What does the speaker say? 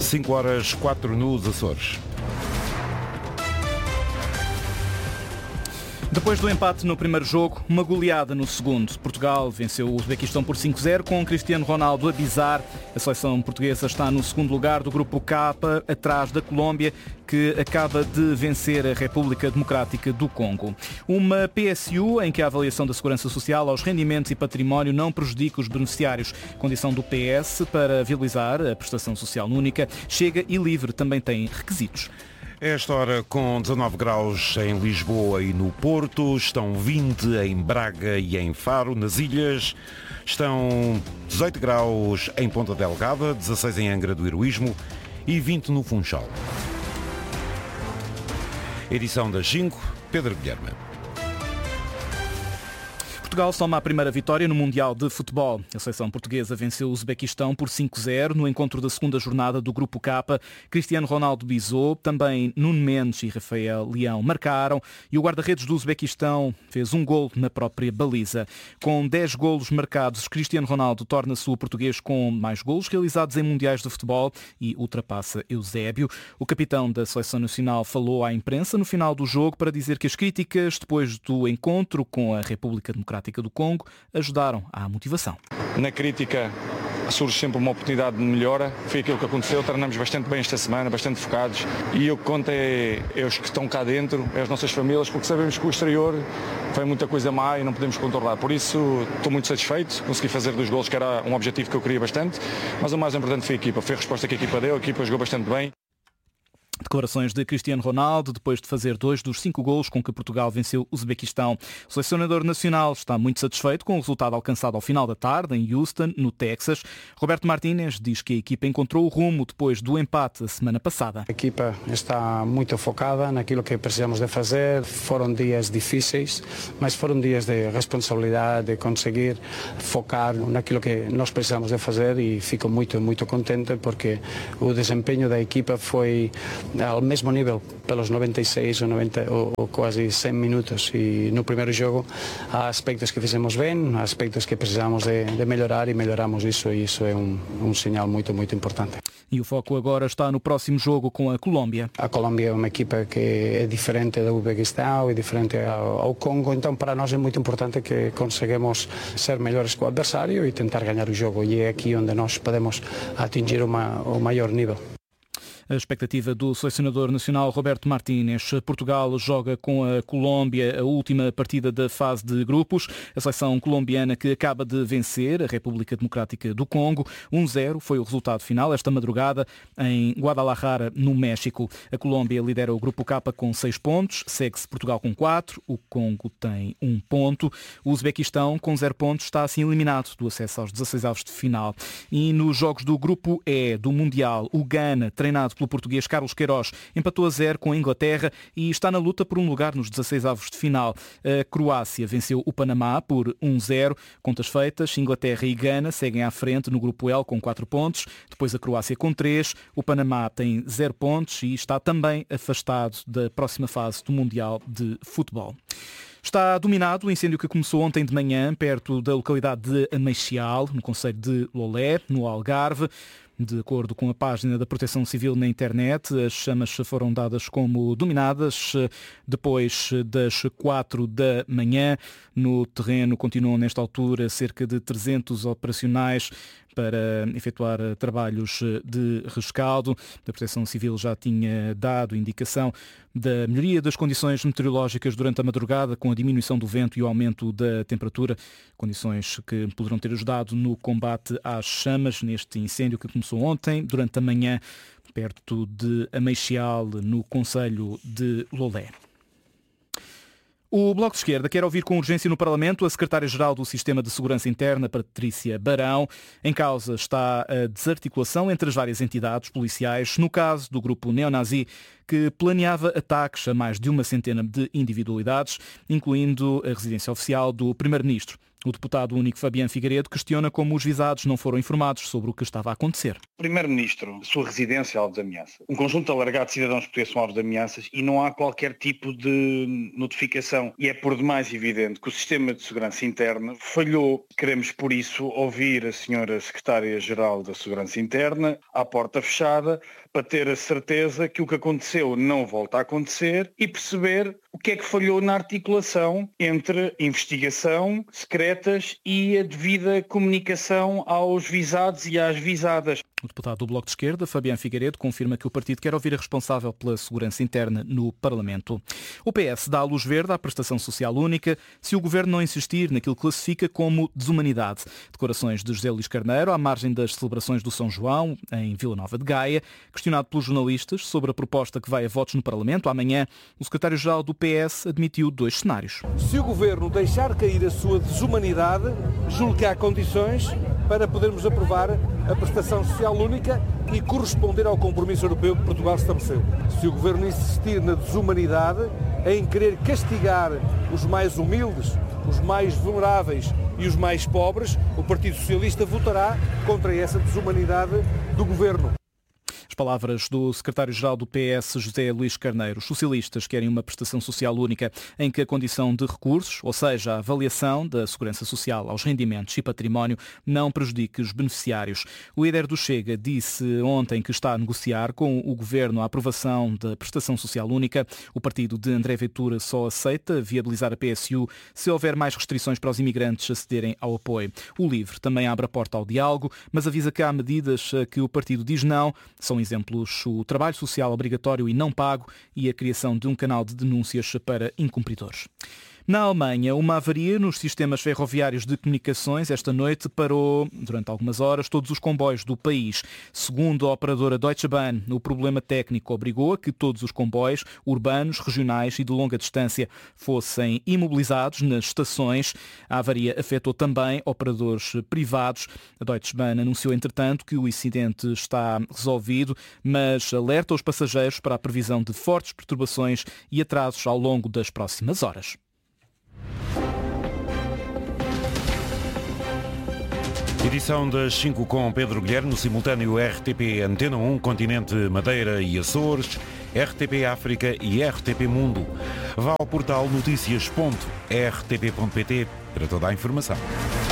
5h04 nos Açores. Depois do empate no primeiro jogo, uma goleada no segundo. Portugal venceu o Uzbequistão por 5-0 com Cristiano Ronaldo a bizar. A seleção portuguesa está no segundo lugar do grupo K, atrás da Colômbia, que acaba de vencer a República Democrática do Congo. Uma PSU em que a avaliação da Segurança Social aos rendimentos e património não prejudica os beneficiários. Condição do PS para viabilizar a prestação social única. Chega e Livre também tem requisitos. Esta hora com 19 graus em Lisboa e no Porto, estão 20 em Braga e em Faro, nas ilhas, estão 18 graus em Ponta Delgada, 16 em Angra do Heroísmo e 20 no Funchal. Edição das 5, Pedro Guilherme. Portugal soma a primeira vitória no Mundial de Futebol. A seleção portuguesa venceu o Uzbequistão por 5-0 no encontro da segunda jornada do Grupo K. Cristiano Ronaldo bisou, também Nuno Mendes e Rafael Leão marcaram e o guarda-redes do Uzbequistão fez um golo na própria baliza. Com 10 golos marcados, Cristiano Ronaldo torna-se o português com mais golos realizados em Mundiais de Futebol e ultrapassa Eusébio. O capitão da seleção nacional falou à imprensa no final do jogo para dizer que as críticas depois do encontro com a República Democrática do Congo ajudaram à motivação. Na crítica surge sempre uma oportunidade de melhora, foi aquilo que aconteceu, treinamos bastante bem esta semana, bastante focados e o que conta é os que estão cá dentro, é as nossas famílias, porque sabemos que o exterior foi muita coisa má e não podemos controlar, por isso estou muito satisfeito, consegui fazer 2 golos que era um objetivo que eu queria bastante, mas o mais importante foi a equipa, foi a resposta que a equipa deu, a equipa jogou bastante bem. Declarações de Cristiano Ronaldo depois de fazer 2 dos 5 golos com que Portugal venceu o Uzbequistão. O selecionador nacional está muito satisfeito com o resultado alcançado ao final da tarde em Houston, no Texas. Roberto Martínez diz que a equipa encontrou o rumo depois do empate a semana passada. A equipa está muito focada naquilo que precisamos de fazer. Foram dias difíceis, mas foram dias de responsabilidade, de conseguir focar naquilo que nós precisamos de fazer e fico muito contente porque o desempenho da equipa foi ao mesmo nível pelos 96 ou 90 ou quase 100 minutos e no primeiro jogo há aspectos que fizemos bem, há aspectos que precisamos de melhorar e melhoramos isso e isso é um sinal muito importante. E o foco agora está no próximo jogo com a Colômbia. A Colômbia é uma equipa que é diferente do Uzbequistão, é diferente ao Congo, então para nós é muito importante que conseguimos ser melhores que o adversário e tentar ganhar o jogo e é aqui onde nós podemos atingir o maior nível. A expectativa do selecionador nacional Roberto Martínez. Portugal joga com a Colômbia a última partida da fase de grupos. A seleção colombiana que acaba de vencer a República Democrática do Congo. 1-0 foi o resultado final esta madrugada em Guadalajara, no México. A Colômbia lidera o grupo K com 6 pontos. Segue-se Portugal com 4. O Congo tem 1 ponto. O Uzbequistão com 0 pontos está assim eliminado do acesso aos 16avos de final. E nos jogos do grupo E do Mundial, o Ghana, treinado pelo português Carlos Queiroz, empatou a 0 com a Inglaterra e está na luta por um lugar nos 16avos de final. A Croácia venceu o Panamá por 1-0. Contas feitas, Inglaterra e Ghana seguem à frente no grupo L com 4 pontos, depois a Croácia com 3, o Panamá tem 0 pontos e está também afastado da próxima fase do Mundial de Futebol. Está dominado o incêndio que começou ontem de manhã perto da localidade de Ameixial, no concelho de Lolé, no Algarve. De acordo com a página da Proteção Civil na internet, as chamas foram dadas como dominadas depois das 4 da manhã. No terreno continuam nesta altura cerca de 300 operacionais para efetuar trabalhos de rescaldo. A Proteção Civil já tinha dado indicação da melhoria das condições meteorológicas durante a madrugada, com a diminuição do vento e o aumento da temperatura, condições que poderão ter ajudado no combate às chamas neste incêndio que começou ontem, durante a manhã, perto de Ameixial, no concelho de Lolé. O Bloco de Esquerda quer ouvir com urgência no Parlamento a secretária-geral do Sistema de Segurança Interna, Patrícia Barão. Em causa está a desarticulação entre as várias entidades policiais, no caso do grupo neonazi, que planeava ataques a mais de uma centena de individualidades, incluindo a residência oficial do Primeiro-Ministro. O deputado único Fabián Figueiredo questiona como os visados não foram informados sobre o que estava a acontecer. Primeiro-Ministro, sua residência é alvo de ameaça. Um conjunto alargado de cidadãos portugueses são alvo de ameaças e não há qualquer tipo de notificação. E é por demais evidente que o sistema de segurança interna falhou. Queremos, por isso, ouvir a senhora Secretária-Geral da Segurança Interna à porta fechada para ter a certeza que o que aconteceu não volta a acontecer e perceber o que é que falhou na articulação entre investigação, secretas e a devida comunicação aos visados e às visadas. O deputado do Bloco de Esquerda, Fabián Figueiredo, confirma que o partido quer ouvir a responsável pela segurança interna no Parlamento. O PS dá a luz verde à prestação social única se o governo não insistir naquilo que classifica como desumanidade. Declarações de José Luís Carneiro à margem das celebrações do São João, em Vila Nova de Gaia. Questionado pelos jornalistas sobre a proposta que vai a votos no Parlamento amanhã, o secretário-geral do PS admitiu 2 cenários. Se o governo deixar cair a sua desumanidade, julgo que há condições para podermos aprovar a prestação social única e corresponder ao compromisso europeu que Portugal estabeleceu. Se o governo insistir na desumanidade, em querer castigar os mais humildes, os mais vulneráveis e os mais pobres, o Partido Socialista votará contra essa desumanidade do governo. As palavras do secretário-geral do PS, José Luís Carneiro. Os socialistas querem uma prestação social única em que a condição de recursos, ou seja, a avaliação da segurança social aos rendimentos e património, não prejudique os beneficiários. O líder do Chega disse ontem que está a negociar com o governo a aprovação da prestação social única. O partido de André Ventura só aceita viabilizar a PSU se houver mais restrições para os imigrantes acederem ao apoio. O LIVRE também abre a porta ao diálogo, mas avisa que há medidas a que o partido diz não. São exemplos o trabalho social obrigatório e não pago e a criação de um canal de denúncias para incumpridores. Na Alemanha, uma avaria nos sistemas ferroviários de comunicações esta noite parou, durante algumas horas, todos os comboios do país. Segundo a operadora Deutsche Bahn, o problema técnico obrigou a que todos os comboios urbanos, regionais e de longa distância fossem imobilizados nas estações. A avaria afetou também operadores privados. A Deutsche Bahn anunciou, entretanto, que o incidente está resolvido, mas alerta os passageiros para a previsão de fortes perturbações e atrasos ao longo das próximas horas. Edição das 5 com Pedro Guilherme, no simultâneo RTP Antena 1, Continente, Madeira e Açores, RTP África e RTP Mundo. Vá ao portal noticias.rtp.pt para toda a informação.